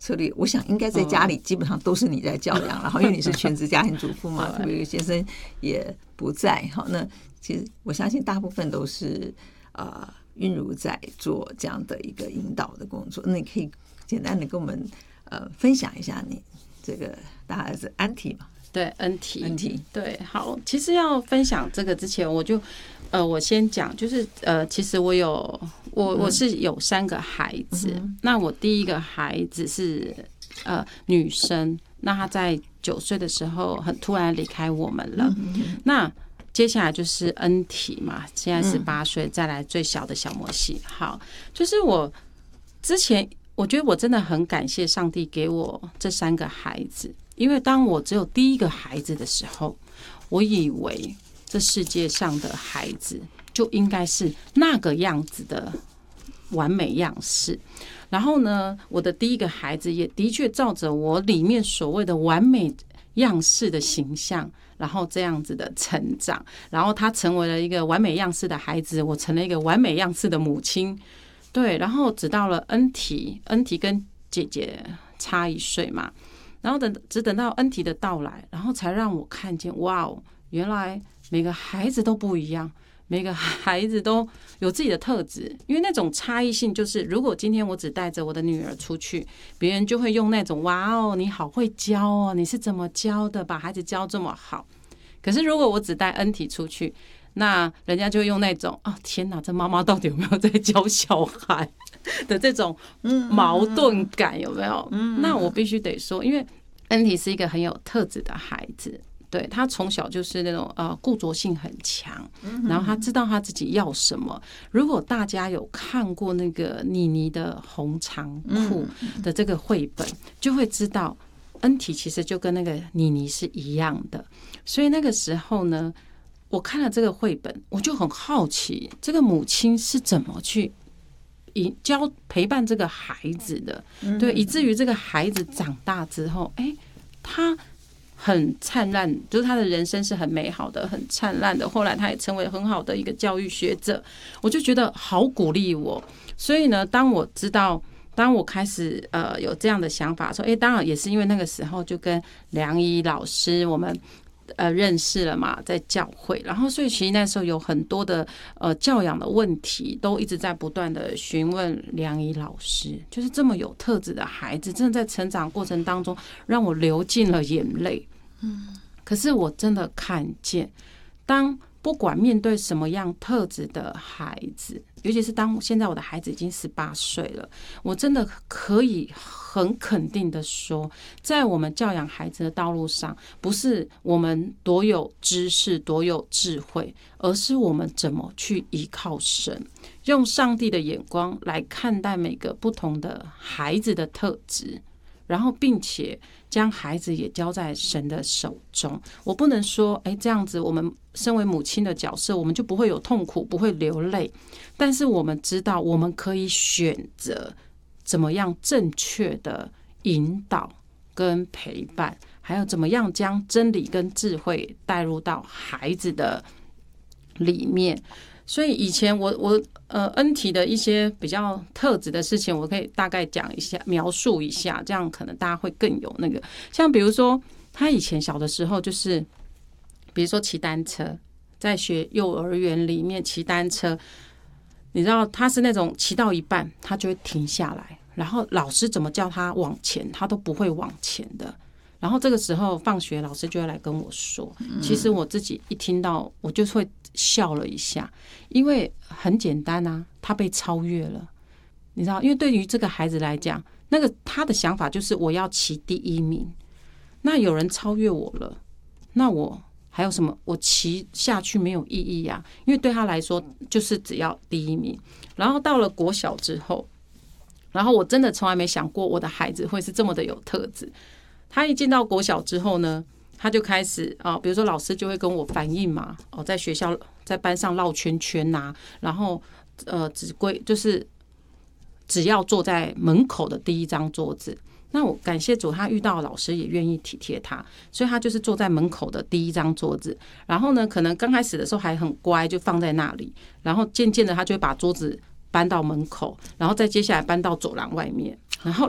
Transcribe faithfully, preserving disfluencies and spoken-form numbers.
策略，我想应该在家里基本上都是你在教养，然后因为你是全职家庭主妇嘛，特别先生也不在，好，那其实我相信大部分都是呃韵如在做这样的一个引导的工作。那你可以简单的跟我们呃分享一下你这个大儿子安提嘛？ 对，恩提， 恩提， 对，好，其实要分享这个之前，我就，呃，我先讲，就是呃，其实我有，我我是有三个孩子，嗯、那我第一个孩子是呃女生，那她在九岁的时候很突然离开我们了，嗯、那接下来就是恩提嘛，现在是八岁，再来最小的小摩西，好，就是我之前我觉得我真的很感谢上帝给我这三个孩子。因为当我只有第一个孩子的时候，我以为这世界上的孩子就应该是那个样子的完美样式。然后呢，我的第一个孩子也的确照着我里面所谓的完美样式的形象，然后这样子的成长。然后他成为了一个完美样式的孩子，我成了一个完美样式的母亲。对，然后直到了恩提，恩提跟姐姐差一岁嘛。然后等只等到恩提的到来，然后才让我看见，哇哦，原来每个孩子都不一样，每个孩子都有自己的特质。因为那种差异性，就是如果今天我只带着我的女儿出去，别人就会用那种哇哦，你好会教哦，你是怎么教的，把孩子教这么好。可是如果我只带恩提出去，那人家就用那种哦，天哪，这妈妈到底有没有在教小孩的这种矛盾感，有没有？那我必须得说，因为恩提是一个很有特质的孩子，对，他从小就是那种呃固着性很强，然后他知道他自己要什么。如果大家有看过那个妮妮的红长裤的这个绘本，就会知道恩提其实就跟那个妮妮是一样的。所以那个时候呢，我看了这个绘本，我就很好奇，这个母亲是怎么去教陪伴这个孩子的，对，以至于这个孩子长大之后，哎，他很灿烂，就是他的人生是很美好的，很灿烂的。后来他也成为很好的一个教育学者，我就觉得好鼓励我。所以呢，当我知道，当我开始呃有这样的想法说，哎，当然也是因为那个时候就跟梁怡老师我们。呃，认识了嘛，在教会，然后所以其实那时候有很多的呃教养的问题，都一直在不断的询问梁怡老师，就是这么有特质的孩子，真的在成长过程当中让我流尽了眼泪。嗯，可是我真的看见，当不管面对什么样特质的孩子，尤其是当现在我的孩子已经十八岁了，我真的可以很肯定的说，在我们教养孩子的道路上，不是我们多有知识、多有智慧，而是我们怎么去依靠神，用上帝的眼光来看待每个不同的孩子的特质。然后并且将孩子也交在神的手中。我不能说哎，这样子我们身为母亲的角色，我们就不会有痛苦，不会流泪，但是我们知道我们可以选择怎么样正确的引导跟陪伴，还有怎么样将真理跟智慧带入到孩子的里面。所以以前我我呃恩提的一些比较特质的事情，我可以大概讲一下，描述一下，这样可能大家会更有那个。像比如说，他以前小的时候，就是比如说骑单车，在学幼儿园里面骑单车，你知道他是那种骑到一半，他就会停下来，然后老师怎么叫他往前，他都不会往前的。然后这个时候放学，老师就会来跟我说，其实我自己一听到，我就会笑了一下，因为很简单啊，他被超越了，你知道，因为对于这个孩子来讲，那个他的想法就是我要骑第一名，那有人超越我了，那我还有什么？我骑下去没有意义啊，因为对他来说就是只要第一名。然后到了国小之后，然后我真的从来没想过我的孩子会是这么的有特质。他一进到国小之后呢，他就开始啊，比如说老师就会跟我反映嘛，哦，在学校在班上绕圈圈呐、啊，然后呃，只规就是只要坐在门口的第一张桌子。那我感谢主，他遇到老师也愿意体贴他，所以他就是坐在门口的第一张桌子。然后呢，可能刚开始的时候还很乖，就放在那里，然后渐渐的他就会把桌子搬到门口，然后再接下来搬到走廊外面，然后